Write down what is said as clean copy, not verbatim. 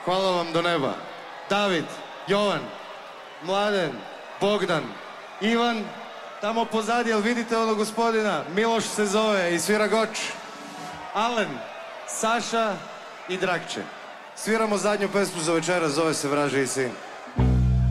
hvala vam do neba. David, Jovan, Mladen, Bogdan, Ivan, tamo pozadi, jel vidite onog gospodina? Miloš se zove i svira goč. Alen, Saša i Drakče. Sviramo zadnju pesmu za večera, zove se Vražiji sin.